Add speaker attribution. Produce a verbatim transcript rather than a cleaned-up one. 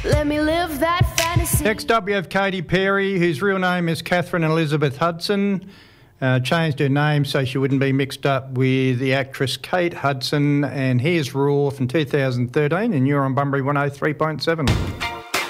Speaker 1: Let me live that fantasy.
Speaker 2: Next up, we have Katy Perry, whose real name is Catherine Elizabeth Hudson. Uh, changed her name so she wouldn't be mixed up with the actress Kate Hudson. And here's Raw from two thousand thirteen, and you're on Bunbury one oh three point seven.